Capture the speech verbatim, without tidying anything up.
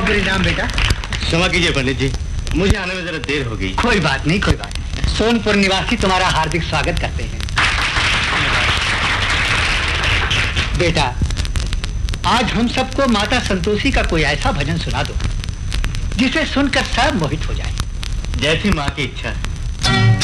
परिणाम बेटा। क्षमा कीजिए पंडित जी, मुझे आने में जरा देर हो गई। कोई बात नहीं, कोई बात नहीं। सोनपुर निवासी तुम्हारा हार्दिक स्वागत करते हैं। बेटा, आज हम सबको माता संतोषी का कोई ऐसा भजन सुना दो जिसे सुनकर सब मोहित हो जाए। जैसी माँ की इच्छा।